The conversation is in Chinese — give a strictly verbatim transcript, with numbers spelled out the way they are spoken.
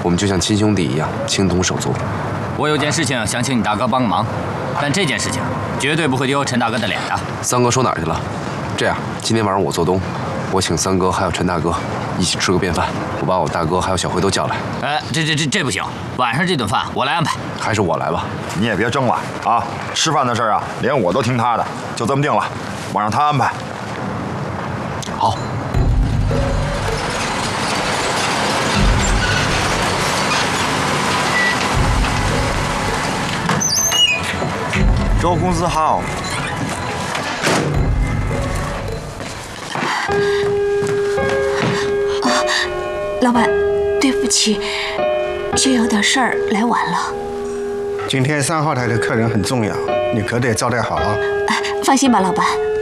我们就像亲兄弟一样，情同手足。 我有件事情想请你大哥帮个忙，但这件事情绝对不会丢陈大哥的脸的。 三哥说哪儿去了？这样，今天晚上我做东，我请三哥还有陈大哥一起吃个便饭。我把我大哥还有小辉都叫来。 哎，这这这这不行，晚上这顿饭我来安排。 还是我来吧。 你也别争了啊！吃饭的事啊，连我都听他的，就这么定了，我让他安排。 好。 周公子好。 啊，老板，对不起，就有点事儿来晚了。 今天三号台的客人很重要，你可得招待好啊。 放心吧，老板。